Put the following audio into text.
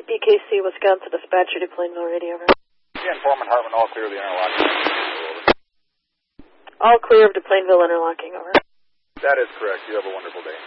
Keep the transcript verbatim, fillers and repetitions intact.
B K C, Wisconsin, dispatcher to Plainville Radio, over. Yeah, Informant Hartman, all clear of the interlocking. Over. All clear of the Plainville interlocking, over. That is correct. You have a wonderful day.